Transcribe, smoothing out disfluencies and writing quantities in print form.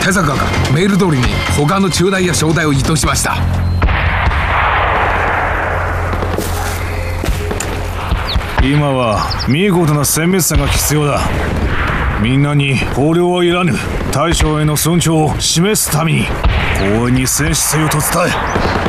手坂がメール通りに他の中大や小大を移動しました。 今は見事な殲滅さが必要だ。みんなに豊漁はいらぬ、大将への尊重を示すために公園に戦死せよと伝え。